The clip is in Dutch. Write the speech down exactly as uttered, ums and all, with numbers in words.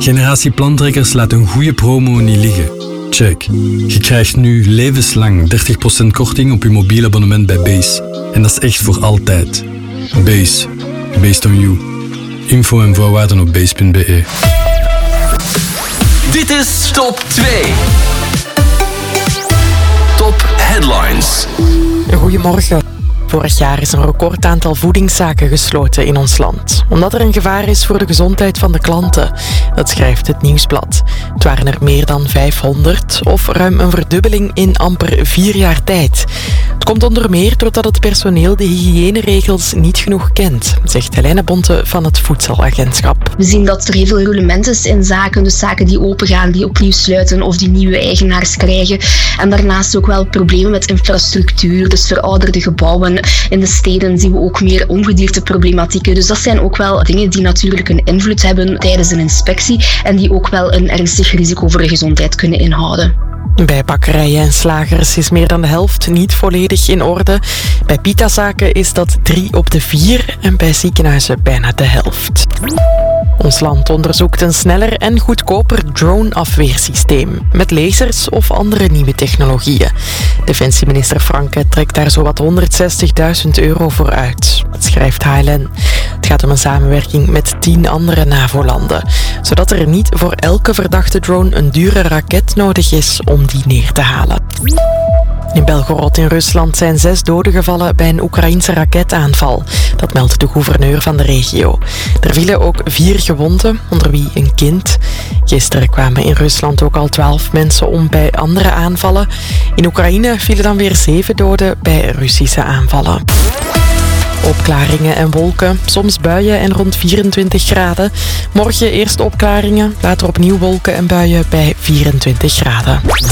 Generatie Plantrekkers laat een goede promo niet liggen. Check. Je krijgt nu levenslang dertig procent korting op je mobiel abonnement bij Base. En dat is echt voor altijd. Base. Based on you. Info en voorwaarden op base punt be. Dit is Top twee. Top Headlines. Goedemorgen. Vorig jaar is een record aantal voedingszaken gesloten in ons land. Omdat er een gevaar is voor de gezondheid van de klanten. Dat schrijft het Nieuwsblad. Het waren er meer dan vijfhonderd, of ruim een verdubbeling in amper vier jaar tijd. Het komt onder meer doordat het personeel de hygiëneregels niet genoeg kent, zegt Helene Bonte van het Voedselagentschap. We zien dat er heel veel rullement is in zaken, dus zaken die opengaan, die opnieuw sluiten of die nieuwe eigenaars krijgen. En daarnaast ook wel problemen met infrastructuur, dus verouderde gebouwen. In de steden zien we ook meer ongedierteproblematieken. Dus dat zijn ook wel dingen die natuurlijk een invloed hebben tijdens een inspectie en die ook wel een ernstig risico voor de gezondheid kunnen inhouden. Bij bakkerijen en slagers is meer dan de helft niet volledig in orde. Bij pitazaken is dat drie op de vier en bij ziekenhuizen bijna de helft. Ons land onderzoekt een sneller en goedkoper drone-afweersysteem met lasers of andere nieuwe technologieën. Defensieminister Franke trekt daar zowat honderdzestigduizend euro voor uit. Dat schrijft H L N. Het gaat om een samenwerking met tien andere NAVO-landen, zodat er niet voor elke verdachte drone een dure raket nodig is om die neer te halen. In Belgorod in Rusland zijn zes doden gevallen bij een Oekraïense raketaanval. Dat meldt de gouverneur van de regio. Er vielen ook vier gewonden, onder wie een kind. Gisteren kwamen in Rusland ook al twaalf mensen om bij andere aanvallen. In Oekraïne vielen dan weer zeven doden bij Russische aanvallen. Opklaringen en wolken, soms buien en rond vierentwintig graden. Morgen eerst opklaringen, later opnieuw wolken en buien bij vierentwintig graden.